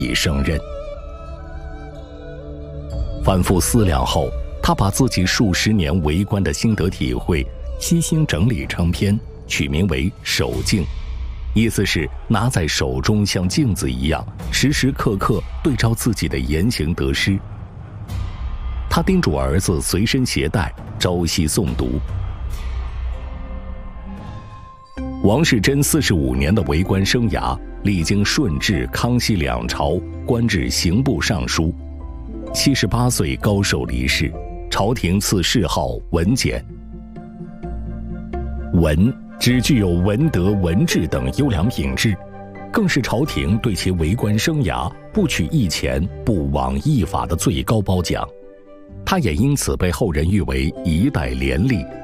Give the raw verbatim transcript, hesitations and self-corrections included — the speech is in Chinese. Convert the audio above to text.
以胜任。反复思量后，他把自己数十年为官的心得体会悉心整理成篇，取名为《守镜》，意思是拿在手中像镜子一样，时时刻刻对照自己的言行得失。他叮嘱儿子随身携带，朝夕诵读。王士祯四十五年的为官生涯，历经顺治、康熙两朝，官至刑部尚书。七十八岁高寿离世，朝廷赐谥号文简。文只具有文德、文治等优良品质，更是朝廷对其为官生涯不取一钱、不枉一法的最高褒奖。他也因此被后人誉为一代廉吏、